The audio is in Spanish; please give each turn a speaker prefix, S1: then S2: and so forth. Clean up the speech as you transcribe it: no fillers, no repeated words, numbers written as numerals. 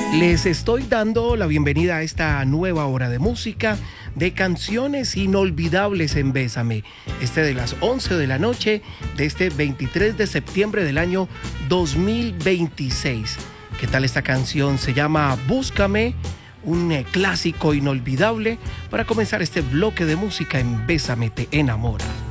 S1: Les estoy dando la bienvenida a esta nueva hora de música, de canciones inolvidables en Bésame, de las 11 de la noche de este 23 de septiembre del año 2026. ¿Qué tal esta canción? Se llama Búscame, un clásico inolvidable para comenzar este bloque de música en Bésame te enamora.